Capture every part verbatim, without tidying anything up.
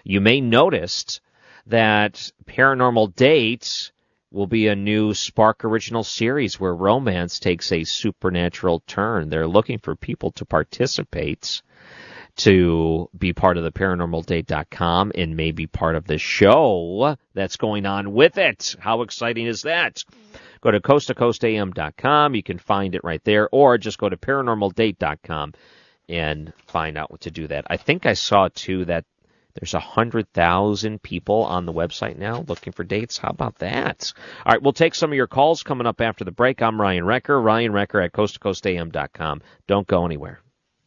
You may notice that Paranormal Dates will be a new Spark original series where romance takes a supernatural turn. They're looking for people to participate, to be part of the paranormal date dot com and maybe part of the show that's going on with it. How exciting is that? Go to coast to coast a m dot com. You can find it right there, or just go to paranormal date dot com and find out what to do that. I think I saw, too, that there's one hundred thousand people on the website now looking for dates. How about that? All right, we'll take some of your calls coming up after the break. I'm Ryan Recker, Ryan Recker at coast to coast a m dot com. Don't go anywhere.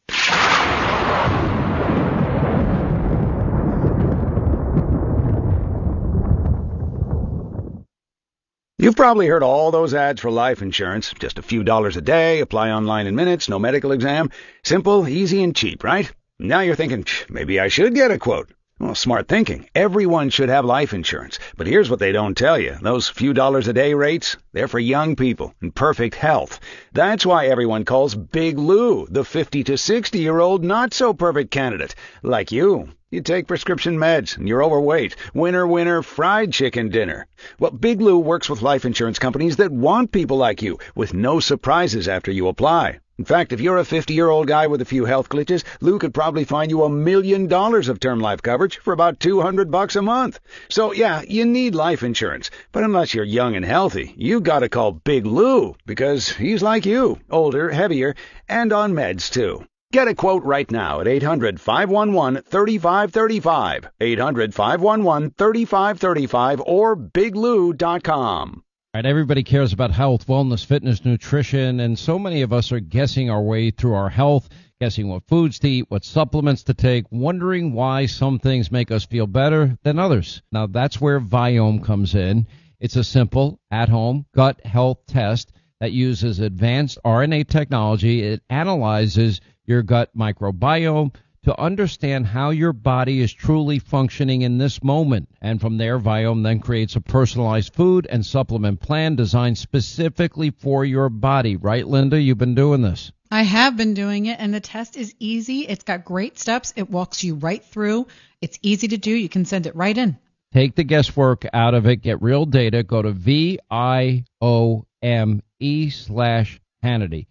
You've probably heard all those ads for life insurance. Just a few dollars a day, apply online in minutes, no medical exam. Simple, easy, and cheap, right? Now you're thinking, maybe I should get a quote. Well, smart thinking. Everyone should have life insurance. But here's what they don't tell you. Those few dollars a day rates, they're for young people in perfect health. That's why everyone calls Big Lou the fifty to sixty-year-old not-so-perfect candidate. Like you. You take prescription meds, and you're overweight. Winner, winner, fried chicken dinner. Well, Big Lou works with life insurance companies that want people like you, with no surprises after you apply. In fact, if you're a fifty-year-old guy with a few health glitches, Lou could probably find you a million dollars of term life coverage for about two hundred bucks a month. So, yeah, you need life insurance. But unless you're young and healthy, you gotta call Big Lou, because he's like you, older, heavier, and on meds, too. Get a quote right now at eight hundred, five one one, three five three five, eight hundred, five one one, three five three five, or big lou dot com. All right, everybody cares about health, wellness, fitness, nutrition, and so many of us are guessing our way through our health, guessing what foods to eat, what supplements to take, wondering why some things make us feel better than others. Now, that's where Viome comes in. It's a simple, at-home gut health test that uses advanced R N A technology. It analyzes your gut microbiome to understand how your body is truly functioning in this moment. And from there, Viome then creates a personalized food and supplement plan designed specifically for your body. Right, Linda? You've been doing this. I have been doing it, and the test is easy. It's got great steps. It walks you right through. It's easy to do. You can send it right in. Take the guesswork out of it. Get real data. Go to V I O M E slash Hannity.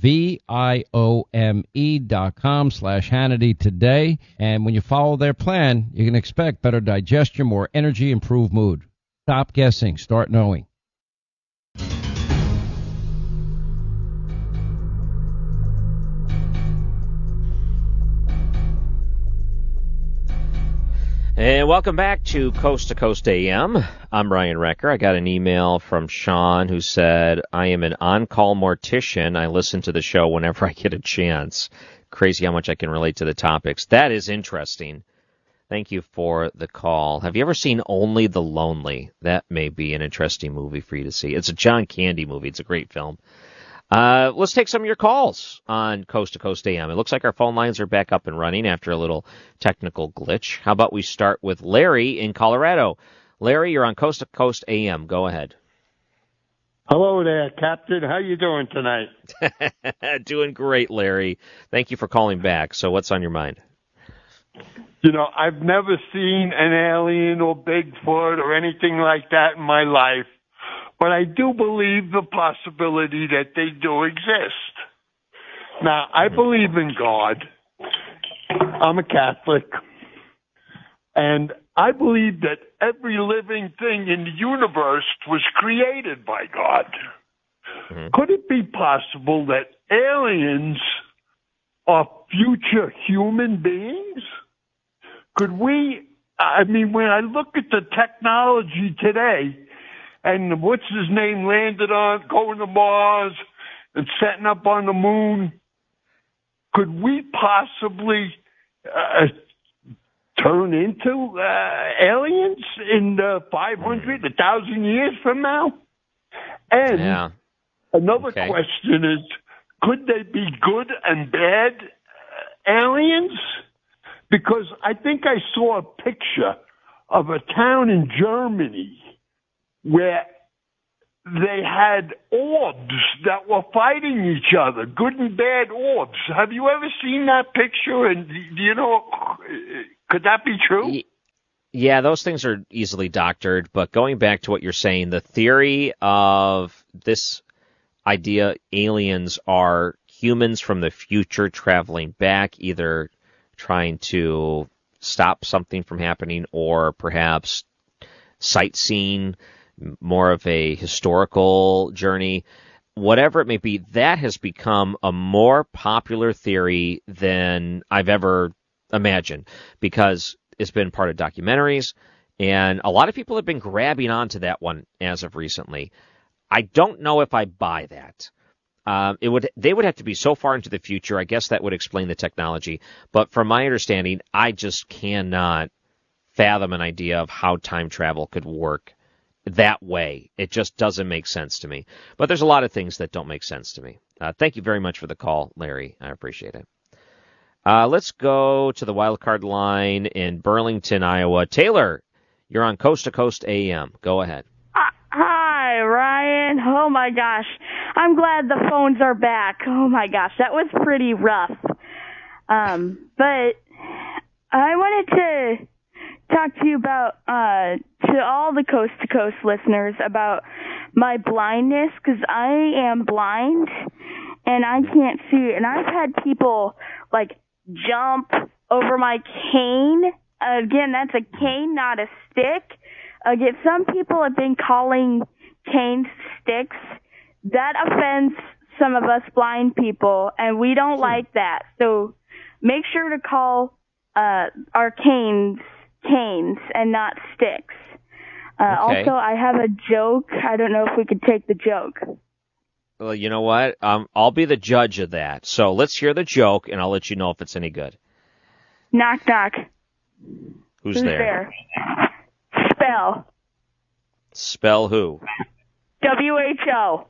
V-I-O-M-E dot com slash Hannity today. And when you follow their plan, you can expect better digestion, more energy, improved mood. Stop guessing. Start knowing. And welcome back to Coast to Coast A M. I'm Ryan Recker. I got an email from Sean who said, I am an on-call mortician. I listen to the show whenever I get a chance. Crazy how much I can relate to the topics. That is interesting. Thank you for the call. Have you ever seen Only the Lonely? That may be an interesting movie for you to see. It's a John Candy movie. It's a great film. Uh, let's take some of your calls on Coast to Coast A M. It looks like our phone lines are back up and running after a little technical glitch. How about we start with Larry in Colorado? Larry, you're on Coast to Coast A M. Go ahead. Hello there, Captain. How you doing tonight? Doing great, Larry. Thank you for calling back. So what's on your mind? You know, I've never seen an alien or Bigfoot or anything like that in my life. But I do believe the possibility that they do exist. Now, I believe in God. I'm a Catholic. And I believe that every living thing in the universe was created by God. Mm-hmm. Could it be possible that aliens are future human beings? Could we, I mean, when I look at the technology today, and what's his name landed on, going to Mars and setting up on the moon, could we possibly uh, turn into uh, aliens in uh, five hundred, one thousand years from now? And yeah. another okay. question is, could they be good and bad uh, aliens? Because I think I saw a picture of a town in Germany where they had orbs that were fighting each other, good and bad orbs. Have you ever seen that picture? And do you know, could that be true? Yeah, those things are easily doctored, but going back to what you're saying, the theory of this idea aliens are humans from the future traveling back, either trying to stop something from happening or perhaps sightseeing, more of a historical journey, whatever it may be, that has become a more popular theory than I've ever imagined, because it's been part of documentaries, and a lot of people have been grabbing onto that one as of recently. I don't know if I buy that. Uh, it would they would have to be so far into the future. I guess that would explain the technology. But from my understanding, I just cannot fathom an idea of how time travel could work that way. It just doesn't make sense to me. But there's a lot of things that don't make sense to me. Uh, thank you very much for the call, Larry. I appreciate it. Uh, let's go to the wild card line in Burlington, Iowa. Taylor, you're on Coast to Coast A M. Go ahead. Uh, hi, Ryan. Oh, my gosh. I'm glad the phones are back. Oh, my gosh. That was pretty rough. Um, but I wanted to talk to you about, uh, to all the Coast to Coast listeners about my blindness, because I am blind and I can't see. And I've had people, like, jump over my cane. Again, that's a cane, not a stick. Again, some people have been calling canes sticks. That offends some of us blind people, and we don't like that. So make sure to call uh, our canes canes and not sticks. Uh, Okay. Also, I have a joke. I don't know if we could take the joke. Well, you know what? Um, I'll be the judge of that. So let's hear the joke, and I'll let you know if it's any good. Knock, knock. Who's, Who's there? there? Spell. Spell who? W H O.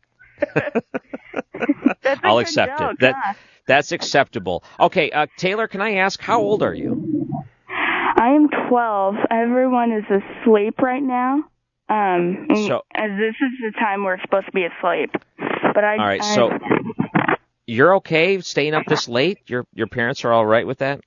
That's a I'll good accept joke, it. That huh? That's acceptable. Okay, uh, Taylor, can I ask, how old are you? I am twelve. Everyone is asleep right now. Um, So- as this is the time we're supposed to be asleep. But I. All right, I, so you're okay staying up this late? Your your parents are all right with that?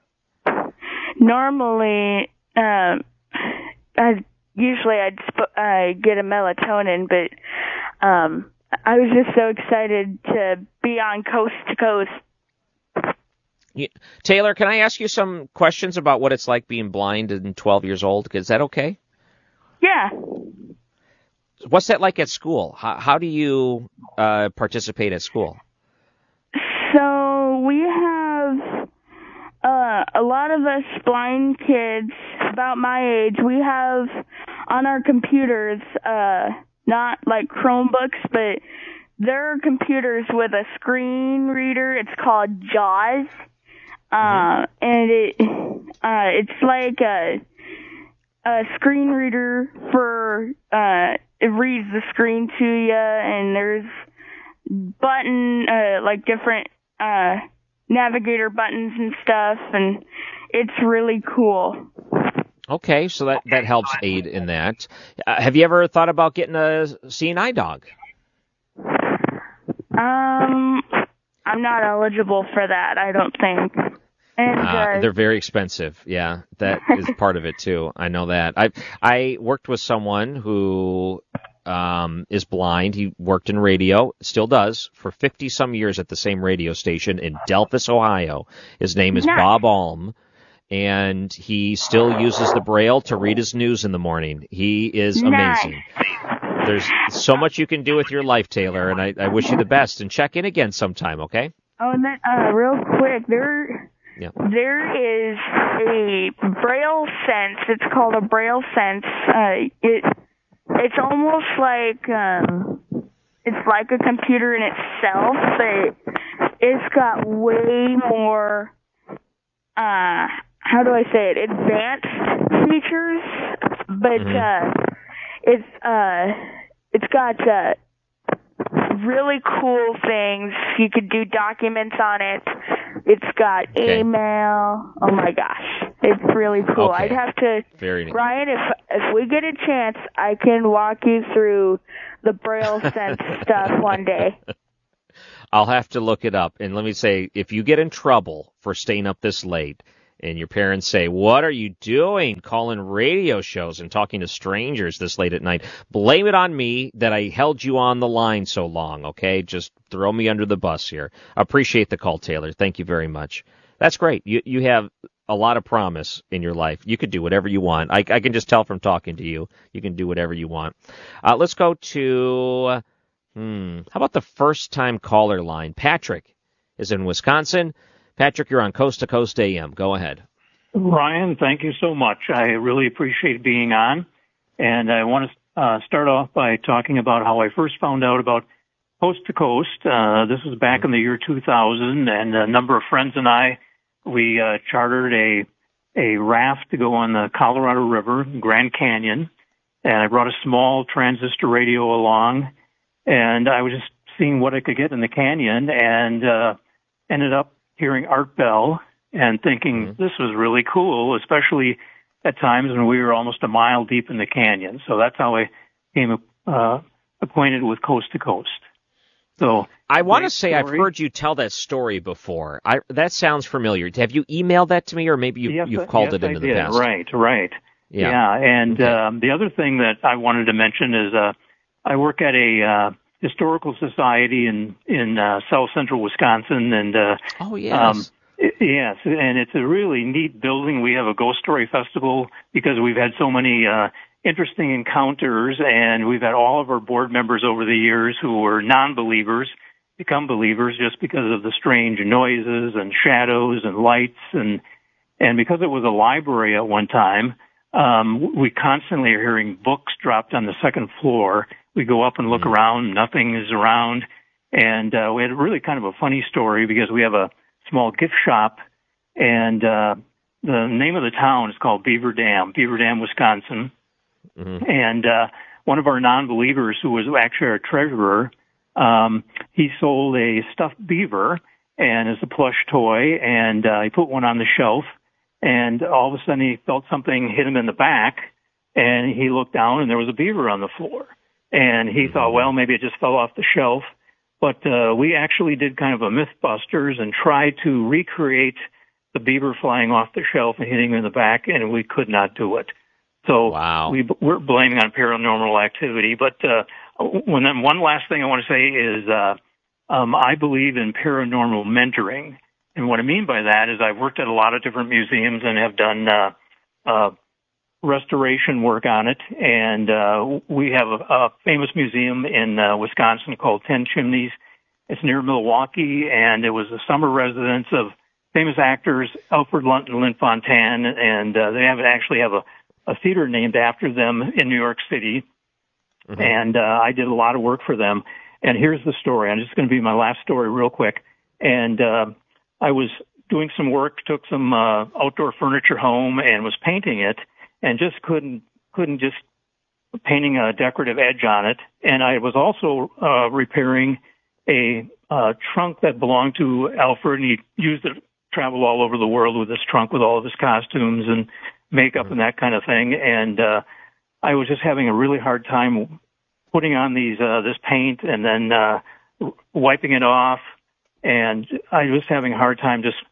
normally, uh, I usually I'd sp- I get a melatonin, but um, I was just so excited to be on Coast to Coast. You, Taylor, can I ask you some questions about what it's like being blind and twelve years old? Is that okay? Yeah. What's that like at school? How, how do you uh, participate at school? So we have uh, a lot of us blind kids about my age. We have on our computers, uh, not like Chromebooks, but there are computers with a screen reader. It's called JAWS, uh, and it uh, it's like a a screen reader for uh, it reads the screen to you, and there's button uh, like different uh, navigator buttons and stuff, and it's really cool. Okay, so that, that helps aid in that. Uh, have you ever thought about getting a seeing eye dog? Um, I'm not eligible for that, I don't think. And Uh, uh, they're very expensive. Yeah, that is part of it too. I know that. I I worked with someone who um, is blind. He worked in radio, still does, for fifty some years at the same radio station in Delphus, Ohio. His name is Nice. Bob Alm, and he still uses the Braille to read his news in the morning. He is Nice. amazing. There's so much you can do with your life, Taylor, and I, I wish you the best. And check in again sometime, okay? Oh, and then uh, real quick, there Yeah. there is a Braille Sense. It's called a Braille Sense. Uh, it it's almost like um, it's like a computer in itself, but it's got way more. Uh, how do I say it? Advanced features, but Mhm. uh, it's uh, it's got uh, really cool things. You could do documents on it. It's got Okay. email. Oh my gosh, it's really cool. Okay. I'd have to, Very neat. Ryan, if if we get a chance, I can walk you through the Braille Sense stuff one day. I'll have to look it up. And let me say, if you get in trouble for staying up this late and your parents say, what are you doing calling radio shows and talking to strangers this late at night? Blame it on me that I held you on the line so long, okay? Just throw me under the bus here. Appreciate the call, Taylor. Thank you very much. That's great. You you have a lot of promise in your life. You could do whatever you want. I, I can just tell from talking to you. You can do whatever you want. Uh, let's go to, hmm, how about the first-time caller line? Patrick is in Wisconsin. Patrick, you're on Coast to Coast A M. Go ahead. Ryan, thank you so much. I really appreciate being on. And I want to uh, start off by talking about how I first found out about Coast to Coast. Uh, this was back in the year two thousand, and a number of friends and I, we uh, chartered a a raft to go on the Colorado River, Grand Canyon, and I brought a small transistor radio along, and I was just seeing what I could get in the canyon, and uh, ended up hearing Art Bell and thinking mm-hmm. this was really cool, especially at times when we were almost a mile deep in the canyon. So that's how I became uh, acquainted with Coast to Coast. So I want to say story. I've heard you tell that story before. I, that sounds familiar. Have you emailed that to me, or maybe you, yes, you've called yes, it into I the did. past? Right, right. Yeah, yeah. And okay. um, the other thing that I wanted to mention is uh, I work at a uh, historical society in in uh, South Central Wisconsin, and uh, oh yes. Um, Yes, and it's a really neat building. We have a ghost story festival because we've had so many uh, interesting encounters, and we've had all of our board members over the years who were non-believers become believers just because of the strange noises and shadows and lights, and and because it was a library at one time, um, we constantly are hearing books dropped on the second floor. We go up and look mm-hmm. around, nothing is around, and uh, we had really kind of a funny story because we have a small gift shop, and uh, the name of the town is called Beaver Dam, Beaver Dam, Wisconsin. Mm-hmm. And uh, one of our non-believers, who was actually our treasurer, um, he sold a stuffed beaver and as a plush toy, and uh, he put one on the shelf, and all of a sudden he felt something hit him in the back, and he looked down, and there was a beaver on the floor. And he mm-hmm. thought, well, maybe it just fell off the shelf. But uh, we actually did kind of a Mythbusters and tried to recreate the beaver flying off the shelf and hitting him in the back, and we could not do it. So wow. we, we're blaming on paranormal activity. But uh, when then one last thing I want to say is uh, um, I believe in paranormal mentoring. And what I mean by that is I've worked at a lot of different museums and have done uh, uh, restoration work on it, and uh, we have a, a famous museum in uh, Wisconsin called Ten Chimneys. It's near Milwaukee, and it was the summer residence of famous actors Alfred Lunt and Lynn Fontanne, and uh, they have actually have a, a theater named after them in New York City, mm-hmm. and uh, I did a lot of work for them. And here's the story. I'm just going to be my last story real quick. And uh, I was doing some work, took some uh, outdoor furniture home, and was painting it, and just couldn't couldn't just painting a decorative edge on it. And I was also uh, repairing a uh, trunk that belonged to Alfred, and he used it to travel all over the world with this trunk with all of his costumes and makeup and that kind of thing. And uh, I was just having a really hard time putting on these uh, this paint and then uh, wiping it off. And I was having a hard time just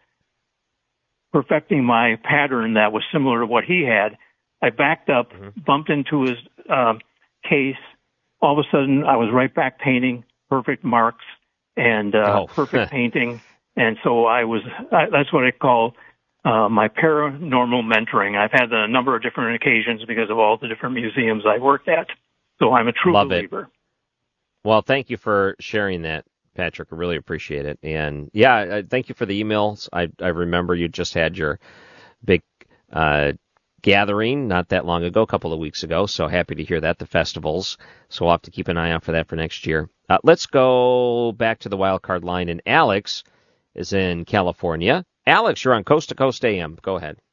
perfecting my pattern that was similar to what he had. I backed up, mm-hmm. bumped into his uh, case. All of a sudden, I was right back painting, perfect marks, and uh, oh. perfect painting. And so I was, I, that's what I call uh, my paranormal mentoring. I've had a number of different occasions because of all the different museums I worked at. So I'm a true Love believer. It. Well, thank you for sharing that, Patrick. I really appreciate it. And yeah, uh, thank you for the emails. I, I remember you just had your big uh, gathering not that long ago, a couple of weeks ago. So happy to hear that, the festivals. So we'll have to keep an eye out for that for next year. Uh, let's go back to the wild card line. And Alex is in California. Alex, you're on Coast to Coast A M. Go ahead.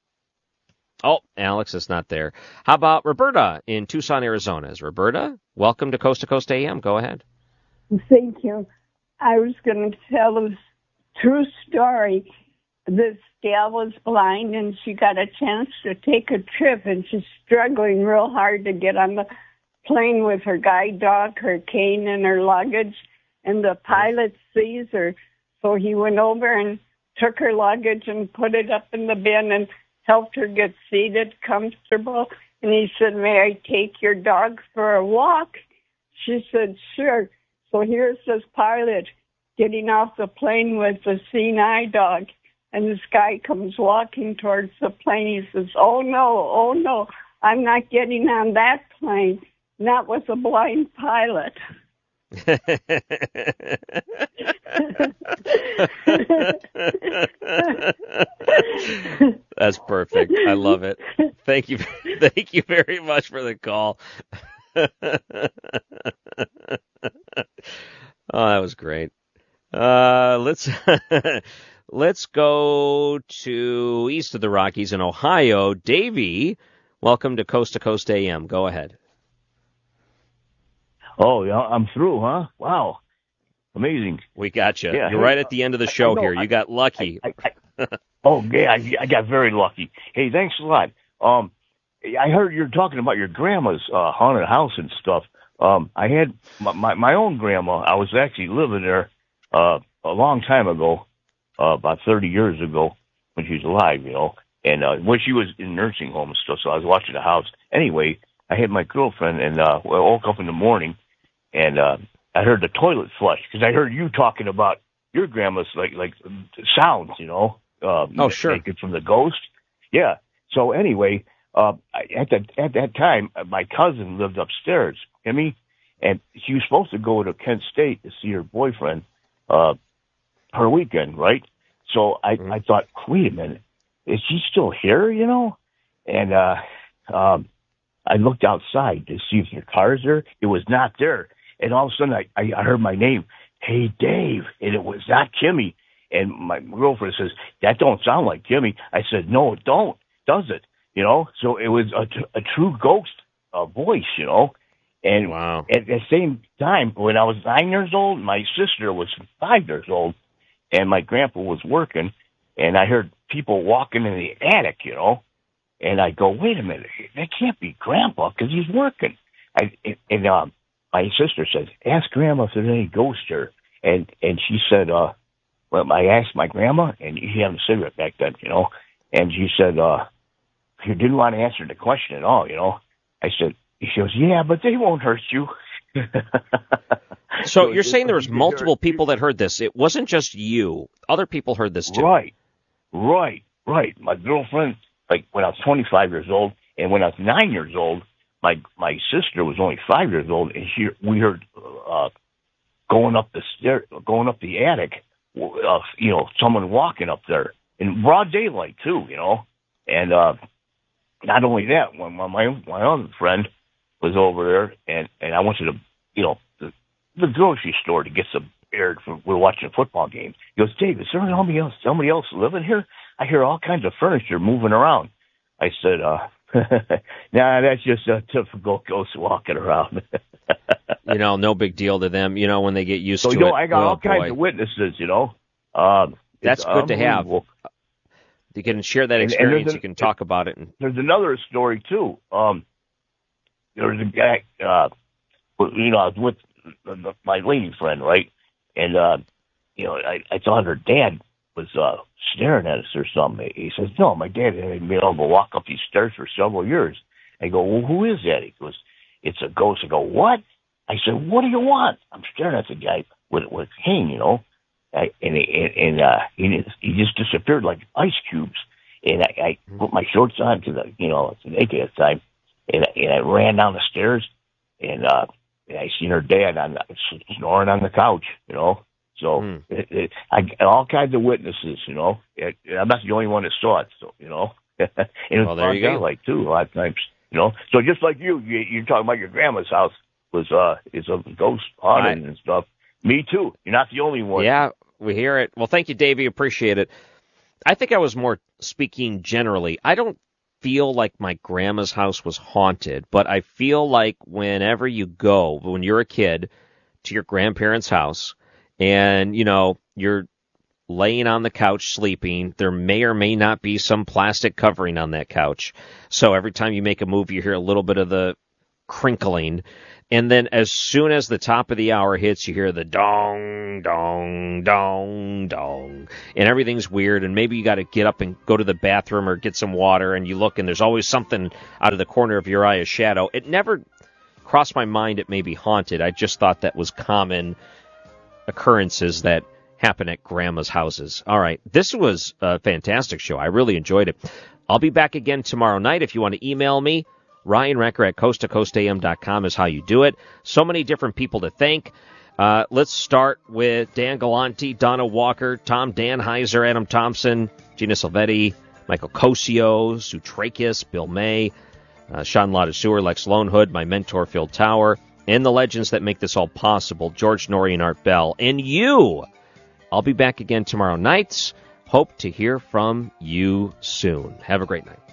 Oh, Alex is not there. How about Roberta in Tucson, Arizona? Is Roberta? Welcome to Coast to Coast A M. Go ahead. Thank you. I was going to tell a true story. This gal was blind, and she got a chance to take a trip, and she's struggling real hard to get on the plane with her guide dog, her cane, and her luggage. And the pilot sees her, so he went over and took her luggage and put it up in the bin and helped her get seated comfortable. And he said, may I take your dog for a walk? She said, sure. So here's this pilot getting off the plane with a seeing eye dog. And this guy comes walking towards the plane. He says, oh, no, oh, no, I'm not getting on that plane. Not with a blind pilot. That's perfect. I love it. Thank you. Thank you very much for the call. Oh, that was great. Uh, let's let's go to east of the Rockies in Ohio. Davey, welcome to Coast to Coast A M. Go ahead. Oh, yeah, I'm through, huh? Wow. Amazing. We got you. Yeah, You're hey, right at the end of the show I, I here. You got lucky. I, I, I, oh, yeah, I, I got very lucky. Hey, thanks a lot. Um, I heard you're talking about your grandma's uh, haunted house and stuff. Um, I had my, my, my own grandma. I was actually living there uh, a long time ago, uh, about thirty years ago when she was alive, you know, and uh, when she was in nursing home and stuff, so I was watching the house. Anyway, I had my girlfriend, and uh, I woke up in the morning, and uh, I heard the toilet flush, because I heard you talking about your grandma's, like, like sounds, you know. Uh, oh, sure. Naked from the ghost. Yeah. So anyway, uh, at that at that time, my cousin lived upstairs, I mean, and she was supposed to go to Kent State to see her boyfriend uh, her weekend, right? So I, mm-hmm. I thought, wait a minute, is she still here, you know? And uh, um, I looked outside to see if the car's there. It was not there. And all of a sudden, I, I heard my name, hey, Dave, and it was not Kimmy. And my girlfriend says, that don't sound like Kimmy. I said, no, it don't, does it? You know, so it was a, a true ghost uh, voice, you know. And wow. At the same time, when I was nine years old, my sister was five years old, and my grandpa was working, and I heard people walking in the attic, you know. And I go, wait a minute, that can't be Grandpa because he's working. I, and um, my sister said, ask Grandma if there's any ghosts here. And and she said, uh, well, I asked my grandma, and she had a cigarette back then, you know. And she said, uh, she didn't want to answer the question at all, you know. I said, she goes, yeah, but they won't hurt you. so, so you're saying there was multiple people that heard this. It wasn't just you. Other people heard this too. Right, right, right. My girlfriend, like when I was twenty-five years old, and when I was nine years old, my my sister was only five years old, and she we heard uh, going up the stair, going up the attic, uh, you know, someone walking up there in broad daylight too, you know. And uh, not only that, when my my other friend was over there, and and I went to the you know the, the grocery store to get some air. For, we were watching a football game. He goes, Dave, is there somebody else somebody else living here? I hear all kinds of furniture moving around. I said, uh, nah, that's just a typical ghost walking around. You know, no big deal to them, you know, when they get used so, to you know, it. I got oh, all kinds boy. of witnesses, you know. Um, that's good to have. You can share that experience. And, and you can talk about it. And... There's another story, too. Um, there was a guy, uh, you know, I was with my lady friend, right? And, uh, you know, I, I thought her dad was uh, staring at us or something. He says, no, my dad had been able to walk up these stairs for several years. I go, well, who is that? He goes, it's a ghost. I go, what? I said, what do you want? I'm staring at the guy with with a cane, you know. I, and and, and uh, he, he just disappeared like ice cubes. And I, I put my shorts on because, you know, it's naked at the time. And, and I ran down the stairs, and, uh, and I seen her dad on the, snoring on the couch, you know. So mm. it, it, I got all kinds of witnesses, you know. It, I'm not the only one that saw it, so you know. And it was well, there you go. Daylight too, a lot of times, you know. So just like you, you you're talking about your grandma's house was uh is a ghost haunted and stuff. Me too. You're not the only one. Yeah, we hear it. Well, thank you, Davey. Appreciate it. I think I was more speaking generally. I don't feel like my grandma's house was haunted, but I feel like whenever you go, when you're a kid, to your grandparents' house, and, you know, you're laying on the couch sleeping, there may or may not be some plastic covering on that couch. So every time you make a move, you hear a little bit of the crinkling. And then as soon as the top of the hour hits, you hear the dong, dong, dong, dong. And everything's weird. And maybe you got to get up and go to the bathroom or get some water. And you look, and there's always something out of the corner of your eye, a shadow. It never crossed my mind it may be haunted. I just thought that was common occurrences that happen at grandma's houses. All right. This was a fantastic show. I really enjoyed it. I'll be back again tomorrow night. If you want to email me, Ryan Recker at coast to coast a m dot com is how you do it. So many different people to thank. Uh, let's start with Dan Galante, Donna Walker, Tom Danheiser, Adam Thompson, Gina Silvetti, Michael Cosio, Sue Trakis, Bill May, uh, Sean Ladiseur, Lex Lonehood, my mentor Phil Tower, and the legends that make this all possible, George Norrie and Art Bell, and you. I'll be back again tomorrow night. Hope to hear from you soon. Have a great night.